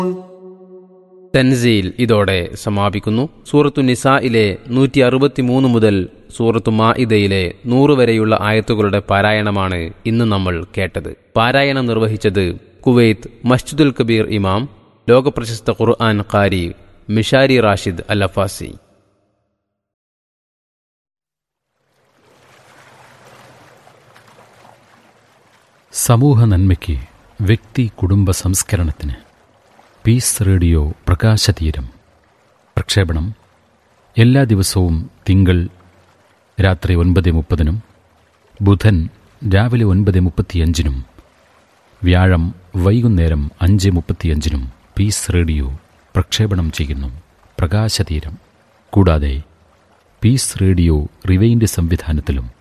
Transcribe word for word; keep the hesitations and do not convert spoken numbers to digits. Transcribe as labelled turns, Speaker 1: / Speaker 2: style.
Speaker 1: തൻസീൽ ഇതോടെ സമാപിക്കുന്നു. സൂറത്തു നിസായിലെ നൂറ്റി അറുപത്തിമൂന്ന് മുതൽ സൂറത്തു മാഇദയിലെ നൂറ് വരെയുള്ള ആയത്തുകളുടെ പാരായണമാണ് ഇന്ന് നമ്മൾ കേട്ടത്. പാരായണം നിർവഹിച്ചത് കുവൈത്ത് മസ്ജിദുൽ കബീർ ഇമാം, ലോകപ്രശസ്ത ഖുർആൻ ഖാരി മിഷാരി റാഷിദ് അൽ അഫാസി.
Speaker 2: സമൂഹ നന്മയ്ക്ക്, വ്യക്തി കുടുംബ സംസ്കരണത്തിന് പീസ് റേഡിയോ പ്രകാശതീരം. പ്രക്ഷേപണം എല്ലാ ദിവസവും തിങ്കൾ രാത്രി ഒൻപത് മുപ്പതിനും ബുധൻ രാവിലെ ഒൻപത് മുപ്പത്തിയഞ്ചിനും വ്യാഴം വൈകുന്നേരം അഞ്ച് മുപ്പത്തിയഞ്ചിനും പീസ് റേഡിയോ പ്രക്ഷേപണം ചെയ്യുന്നു. പ്രകാശതീരം. കൂടാതെ പീസ് റേഡിയോ റിവൈൻഡ് സംവിധാനത്തിലും